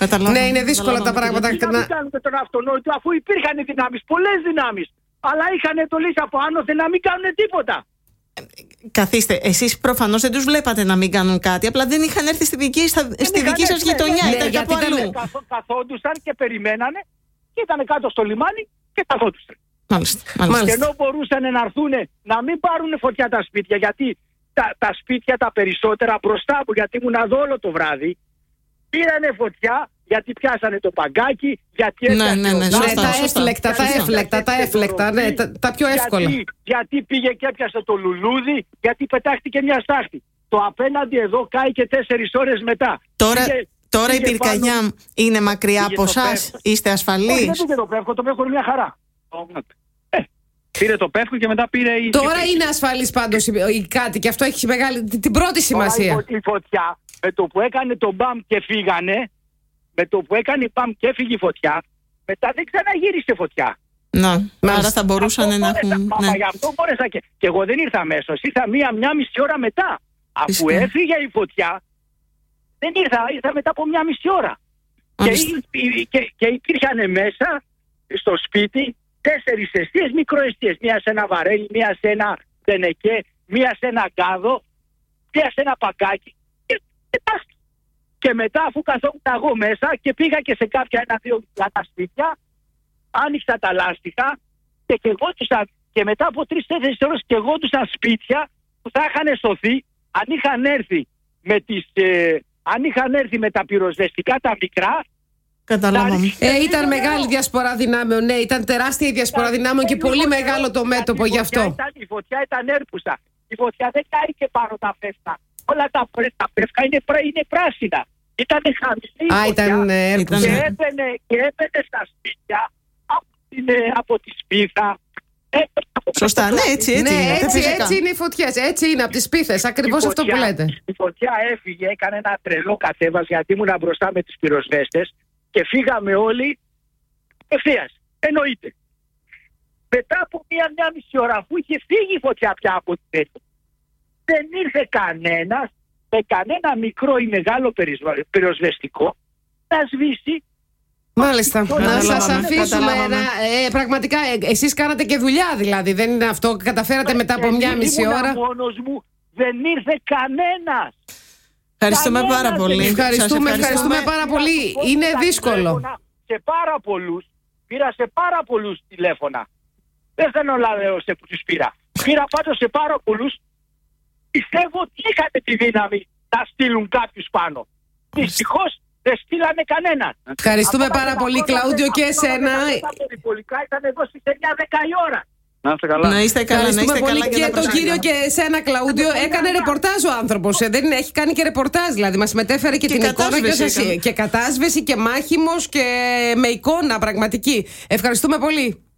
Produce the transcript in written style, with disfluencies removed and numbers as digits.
Ναι, είναι δύσκολα τα πράγματα. Να μην κάνουμε τον αυτονόητο, αφού υπήρχαν δυνάμεις, πολλές δυνάμεις. Αλλά είχαν εντολή από άνωθεν να μην κάνουν τίποτα. Καθίστε, εσείς προφανώς δεν τους βλέπατε να μην κάνουν κάτι, απλά δεν είχαν έρθει στη δική σας γειτονιά, ήταν κάπου αλλού. Καθόντουσαν και περιμένανε και ήταν κάτω στο λιμάνι και καθόντουσαν. Μάλιστα. Και ενώ μπορούσαν να έρθουν να μην πάρουν φωτιά τα σπίτια, γιατί τα σπίτια τα περισσότερα μπροστά μου, γιατί ήμουν εδώ όλο το βράδυ, πήρανε φωτιά. Γιατί πιάσανε το παγκάκι, γιατί τα έφλεκτα, τα πιο εύκολα. Γιατί πήγε και έπιασε το λουλούδι, γιατί πετάχτηκε μια στάχτη. Το απέναντι εδώ κάει και 4 ώρες μετά. Τώρα η πυρκαγιά είναι μακριά από εσάς, είστε ασφαλείς? Δεν πήγε το Πεύκο, το Πεύκο είναι μια χαρά. Πήρε το Πεύκο και μετά πήρε η... Τώρα είναι ασφαλής πάντως η κάτι και αυτό έχει μεγάλη, την πρώτη σημασία. Η φωτιά, με το που έκανε το μπαμ και φύγανε, με το που έκανε μπαμ και έφυγε η φωτιά, μετά δεν ξαναγύρισε φωτιά. Άρα θα μπορούσαν να έχουν... Γι' αυτό μπόρεσα και εγώ δεν ήρθα αμέσως, ήρθα μία μισή ώρα μετά. Αφού έφυγε η φωτιά, δεν ήρθα μετά από μία μισή ώρα. Και υπήρχαν μέσα στο σπίτι 4 εστίες, μικροεστίες. Μία σε ένα βαρέλι, μία σε ένα τενεκέ, μία σε ένα κάδο, μία σε ένα παγκάκι. Και μετά, αφού καθόμουν εγώ μέσα και πήγα και σε κάποια 1-2 τα σπίτια, άνοιξα τα λάστιχα και καιγόντουσαν. Και μετά από 3-4 ώρες καιγόντουσαν σπίτια που θα είχαν σωθεί αν είχαν έρθει με τα πυροσβεστικά τα μικρά. Καταλάβαμε. Ήταν μεγάλη διασπορά δυνάμεων, ναι, ήταν τεράστια η διασπορά δυνάμεων και πολύ μεγάλο το μέτωπο γι' αυτό. Η φωτιά ήταν έρπουσα. Η φωτιά δεν κάει και πάνω τα πέφτα. Όλα τα πέφκα είναι πράσινα. Ήταν χαμηλή και έπαινε στα σπίτια από τη σπίθα. Σωστά, ναι, έτσι είναι οι φωτιές, έτσι είναι από τις σπίθες, ακριβώς αυτό που λέτε. Η φωτιά έφυγε, έκανε ένα τρελό κατέβαση γιατί ήμουν μπροστά με τις πυροσβέστες και φύγαμε όλοι ευθείας, εννοείται. Μετά από μία μισή ώρα, αφού είχε φύγει η φωτιά πια από την πέτρα, δεν ήρθε κανένας με κανένα μικρό ή μεγάλο πυροσβεστικό να σβήσει. Μάλιστα, να σας αφήσουμε πραγματικά, εσείς κάνατε και δουλειά δηλαδή, δεν είναι αυτό, καταφέρατε μετά από μία μισή ώρα. Μόνος μου, δεν ήρθε κανένας. Ευχαριστούμε πάρα πολύ. Ευχαριστούμε πάρα πολύ, είναι δύσκολο. Πήρα σε πάρα πολλούς τηλέφωνα. Δεν θέλω να λέω σε που τους πήρα. Πήρα πάντως σε πάρα πολλούς. Πιστεύω ότι είχαν τη δύναμη να στείλουν κάποιους πάνω. Δυστυχώς δεν στείλανε κανέναν. Ευχαριστούμε πάρα πολύ, Κλαούντιο, και εσένα. Τα περιπολικά ήταν εδώ στις 9-10 η ώρα. Να είστε καλά. Ευχαριστούμε πολύ και τον κύριο και εσένα, Κλαούντιο. Έκανε ρεπορτάζ ο άνθρωπος. Δεν έχει κάνει και ρεπορτάζ, δηλαδή μας μετέφερε και την εικόνα και κατάσβεση και μάχημος και με εικόνα πραγματική. Ευχαριστούμε πολύ.